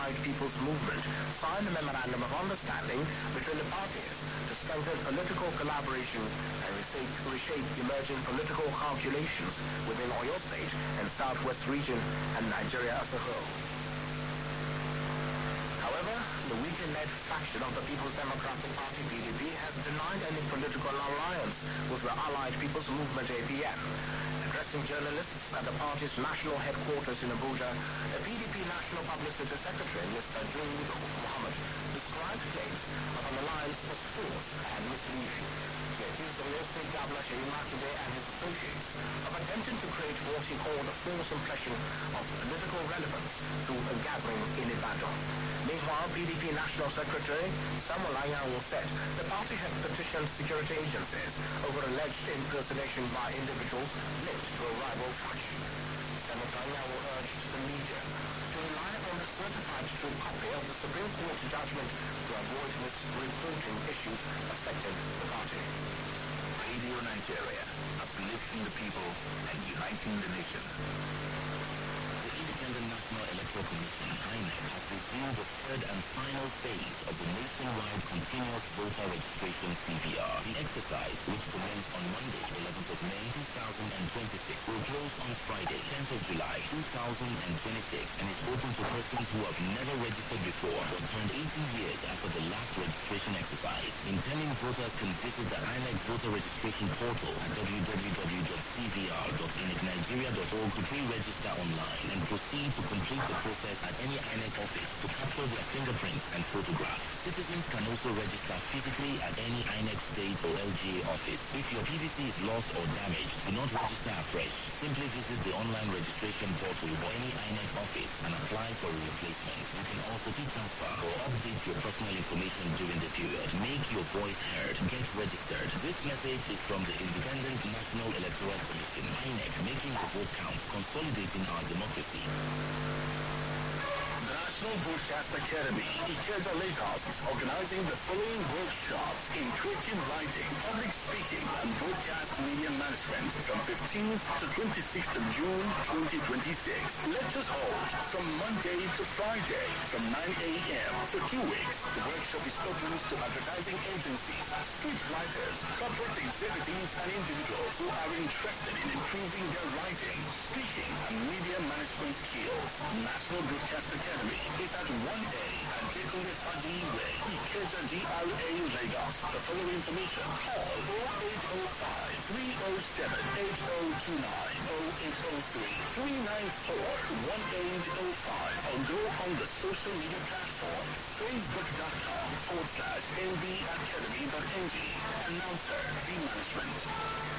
Allied People's Movement signed a memorandum of understanding between the parties to strengthen political collaboration and reshape emerging political calculations within Oyo State and Southwest region and Nigeria as a whole. However, the weakened-led faction of the People's Democratic Party, PDP, has denied any political alliance with the Allied People's Movement, APM. Addressing journalists at the party's national headquarters in Abuja, the PDP National Publicity Secretary, Mr. Jude Mohammed, described claims of an alliance as false and misleading. He accused the Oyo State Governor Seyi Makinde and his associates of attempting to create what he called a false impression of political relevance through a gathering in Ibadan. Meanwhile, PDP National Secretary Samuel Anyanwu said the party had petitioned security agencies over alleged impersonation by individuals linked to a rival faction. Senator Anyanwu urged the media to rely on the certified true copy of the Supreme Court judgment to avoid misreporting issues affecting the party. Radio Nigeria, uplifting the people and uniting the nation. The Independent National Electoral Commission, INEC, has resumed the third and final phase of the nationwide continuous voter registration CVR. The exercise, which commenced on Monday, 11th of May 2026, will close on Friday, 10th of July 2026, and is open to persons who have never registered before or turned 18 years after the last registration exercise. Intending voters can visit the INEC voter registration portal at www.cvr.inecnigeria.org to pre-register online and proceed to complete the process at any INEC office to capture their fingerprints and photographs. Citizens can also register physically at any INEC state or LGA office. If your PVC is lost or damaged, do not register afresh. Simply visit the online registration portal or any INEC office and apply for a replacement. You can also e-transfer or update your personal information during the period. Make your voice heard. Get registered. This message is from the Independent National Electoral Commission, INEC, making the vote count, consolidating our democracy. The National Broadcast Academy, Ikeja, Lagos, is organizing the following workshops in creative writing, public speaking, and broadcast media management from 15th to 26th of June 2026. Lectures hold from Monday to Friday from 9 a.m. for 2 weeks. The workshop is open to advertising agencies, street writers, corporate executives, and individuals who are interested in improving their writing, speaking, and media management skills. National Broadcast Academy is at 1A and Jekunle Faji Way, Ikeja, GRA, Lagos. For further information, call 0805 307 8029 0803 394 1805 or go on the social media platform facebook.com/nbacademy.ng. Announcer, V Management.